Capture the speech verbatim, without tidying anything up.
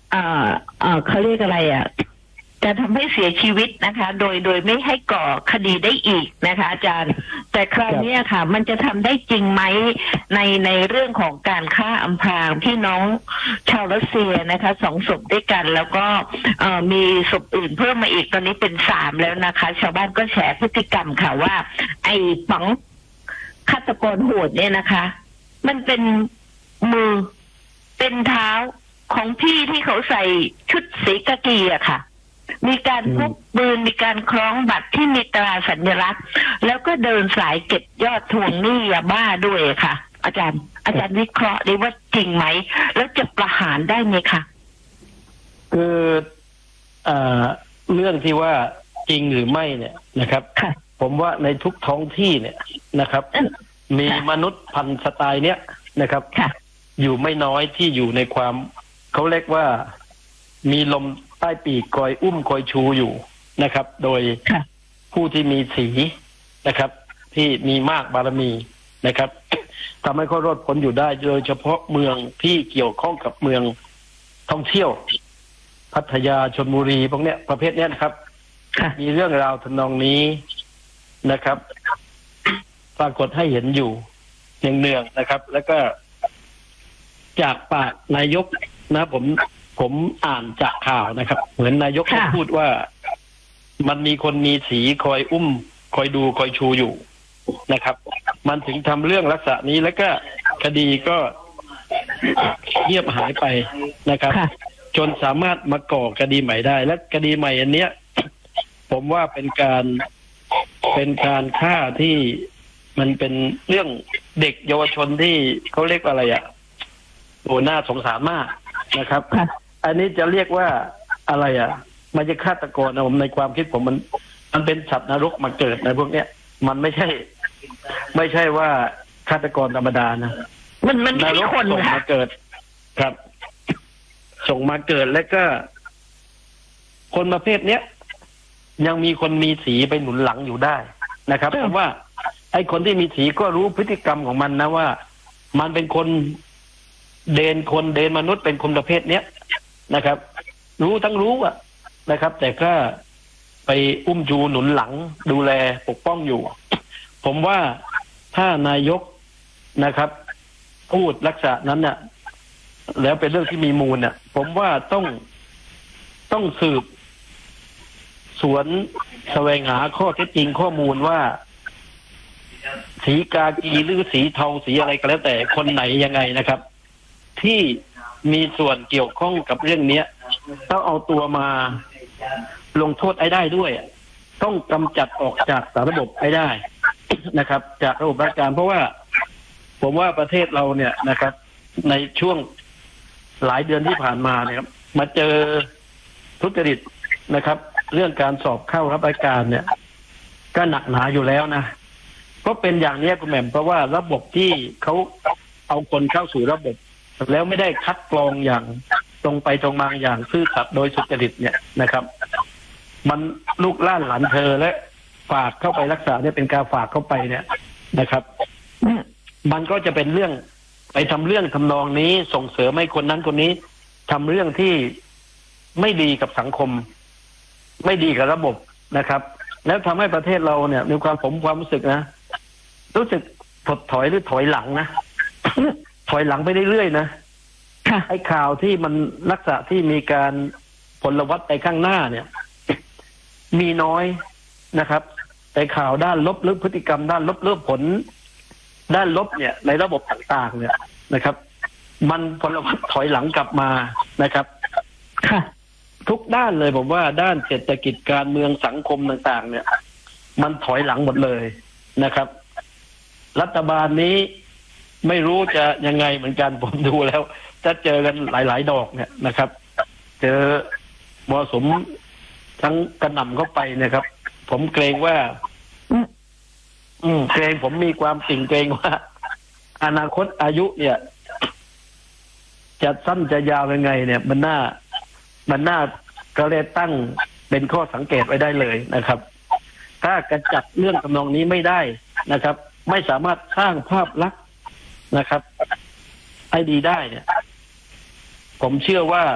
เอ่อเอ่อเขาเรียกอะไรอ่ะจะทำให้เสียชีวิตนะคะโดยโดยไม่ให้ก่อคดีได้อีกนะคะอาจารย์แต่คราวนี้ค่ะมันจะทำได้จริงไหมในในเรื่องของการฆ่าอำพรางพี่น้องชาวรัสเซียนะคะสองศพด้วยกันแล้วก็เอ่อมีศพอื่นเพิ่มมาอีกตอนนี้เป็นสามแล้วนะคะชาวบ้านก็แฉพฤติกรรมค่ะว่าไอ้ป๋องฆาตกรโหดเนี่ยนะคะมันเป็นมือเป็นเท้าของพี่ที่เขาใส่ชุดสีกากีอะค่ะมีการพกปืนมีการคล้องบัตรที่มีตราสัญลักษณ์แล้วก็เดินสายเก็บยอดทวงหนี้ยาบ้าด้วยค่ะอาจารย์อาจารย์วิเคราะห์ได้ว่าจริงไหมแล้วจะประหารได้ไหมคะคือเอ่อเรื่องที่ว่าจริงหรือไม่เนี่ยนะครับผมว่าในทุกท้องที่เนี่ยนะครับมีมนุษย์พันธุ์สไตล์เนี้ยนะครับอยู่ไม่น้อยที่อยู่ในความเขาเรียกว่ามีลมใต้ปีกคอยอุ้มคอยชูอยู่นะครับโดยผู้ที่มีสีนะครับที่มีมากบารมีนะครับทำให้เขารอดพ้นอยู่ได้โดยเฉพาะเมืองที่เกี่ยวข้องกับเมืองท่องเที่ยวพัทยาชลบุรีพวกเนี้ยประเภทเนี้ยนะครับมีเรื่องราวทำนองนี้นะครับปรากฏให้เห็นอยู่เนืองๆนะครับ แล้วก็จากปากนายกนะผมผมอ่านจากข่าวนะครับ เหมือนนายกเขาพูดว่ามันมีคนมีสีคอยอุ้มคอยดูคอยชูอยู่นะครับมันถึงทำเรื่องลักษณะนี้แล้วก็คดีก็เงียบหายไปนะครับจนสามารถมาก่อคดีใหม่ได้และคดีใหม่อันเนี้ยผมว่าเป็นการเป็นการฆ่าที่มันเป็นเรื่องเด็กเยาวชนที่เขาเรียกอะไรอ่ะโอ้น่าสงสารมากนะครับอันนี้จะเรียกว่าอะไรอ่ะมันจะฆาตกรนะผมในความคิดผมมันมันเป็นสัตว์นรกมาเกิดในพวกเนี้ยมันไม่ใช่ไม่ใช่ว่าฆาตกรธรรมดานะมันมันไม่ใช่คนส่งมาเกิดครับส่งมาเกิดแล้วก็คนประเภทเนี้ยยังมีคนมีสีไปหนุนหลังอยู่ได้นะครับเพราะว่าไอ้คนที่มีสีก็รู้พฤติกรรมของมันนะว่ามันเป็นคนเดนคนเดนมนุษย์เป็นคนประเภทเนี้ยนะครับรู้ทั้งรู้อ่ะนะครับแต่ก็ไปอุ้มจูหนุนหลังดูแลปกป้องอยู่ผมว่าถ้านายกนะครับพูดลักษณะนั้นเนี่ยแล้วเป็นเรื่องที่มีมูลเนี่ยผมว่าต้องต้องสืบสวนแสวงหาข้อเท็จจริงข้อมูลว่าสีกากีหรือสีเทาสีอะไรก็แล้วแต่คนไหนยังไงนะครับที่มีส่วนเกี่ยวข้องกับเรื่องนี้ต้องเอาตัวมาลงโทษให้ได้ด้วยต้องกำจัดออกจากสารระบบให้ได้นะครับจากระบบราชการเพราะว่าผมว่าประเทศเราเนี่ยนะครับในช่วงหลายเดือนที่ผ่านมาเนี่ยครับมาเจอทุจริตนะครับเรื่องการสอบเข้ารับราชการเนี่ยก็หนักหนาอยู่แล้วนะก็เป็นอย่างนี้คุณแหม่มเพราะว่าระบบที่เขาเอาคนเข้าสู่ระบบแล้วไม่ได้คัดกรองอย่างตรงไปตรงมาอย่างซื่อสัตย์โดยสุจริตเนี่ยนะครับมันลูกล่านหลานเธอและฝากเข้าไปรักษาเนี่ยเป็นการฝากเข้าไปเนี่ยนะครับมันก็จะเป็นเรื่องไปทำเรื่องทำนองนี้ส่งเสริมให้คนนั้นคนนี้ทำเรื่องที่ไม่ดีกับสังคมไม่ดีกับระบบนะครับแล้วทำให้ประเทศเราเนี่ยมีความผมความรู้สึกนะรู้สึกถดถอยหรือถอยหลังนะ ถอยหลังไปเรื่อยๆนะไอ้ข่าวที่มันลักษณะที่มีการผลวัตไปข้างหน้าเนี่ยมีน้อยนะครับแต่ข่าวด้านลบหรือพฤติกรรมด้านลบหรือผลด้านลบเนี่ยในระบบต่างๆเนี่ยนะครับมันผลวัตถอยหลังกลับมานะครับค่ะทุกด้านเลยผมว่าด้านเศรษฐกิจการเมืองสังคมต่างๆเนี่ยมันถอยหลังหมดเลยนะครับรัฐบาลนี้ไม่รู้จะยังไงเหมือนกันผมดูแล้วจะเจอกันหลายๆดอกเนี่ยนะครับเจอมรสุมทั้งกระหน่ำเข้าไปนะครับผมเกรงว่าอืมเกรงผมมีความสิ่งเกรงว่าอนาคตอายุเนี่ยจะสั้นจะยาวยังไงเนี่ยมันน่ามันน่าก็เลยตั้งเป็นข้อสังเกตไว้ได้เลยนะครับ ถ้ากระจัดเรื่องทำนองนี้ไม่ได้นะครับไม่สามารถสร้างภาพลักษณ์นะครับให้ดีได้เนี่ยผมเชื่อว่า